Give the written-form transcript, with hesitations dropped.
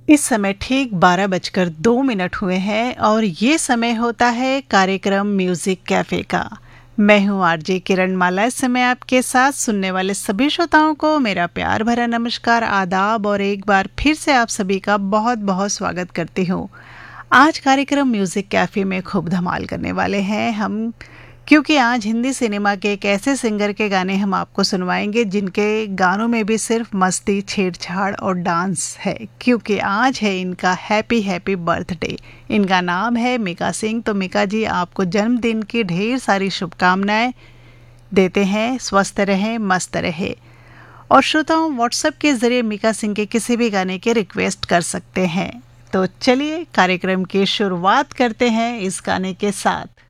इस समय ठीक 12:02 हुए हैं और ये समय होता है कार्यक्रम म्यूजिक कैफे का। मैं हूँ आरजे किरण माला। इस समय आपके साथ सुनने वाले सभी श्रोताओं को मेरा प्यार भरा नमस्कार, आदाब और एक बार फिर से आप सभी का बहुत बहुत स्वागत करती हूँ। आज कार्यक्रम म्यूजिक कैफे में खूब धमाल करने वाले हैं हम, क्योंकि आज हिंदी सिनेमा के एक ऐसे सिंगर के गाने हम आपको सुनवाएंगे जिनके गानों में भी सिर्फ मस्ती, छेड़छाड़ और डांस है, क्योंकि आज है इनका हैप्पी हैप्पी बर्थडे। इनका नाम है मीका सिंह। तो मीका जी, आपको जन्मदिन की ढेर सारी शुभकामनाएं देते हैं। स्वस्थ रहें, मस्त रहे। और श्रोताओं, व्हाट्सएप के जरिए मीका सिंह के किसी भी गाने के रिक्वेस्ट कर सकते हैं। तो चलिए कार्यक्रम की शुरुआत करते हैं इस गाने के साथ।